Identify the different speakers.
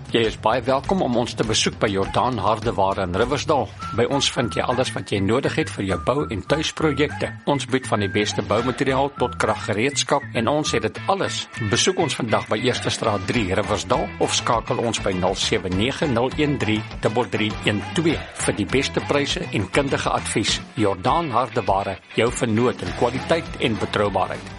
Speaker 1: Jy is baie welkom om ons te besoek by Jordaan Hardeware in Riversdal. By ons vind jy alles wat jy nodig het vir jou bou- en tuisprojekte. Ons bied van die beste boumateriaal tot kraggereedskap en ons het dit alles. Besoek ons vandag by Eerste Straat 3 Riversdal of skakel ons by 079 vir die beste pryse en kundige advies. Jordaan Hardeware, jou vernoot in kwaliteit en betroubaarheid.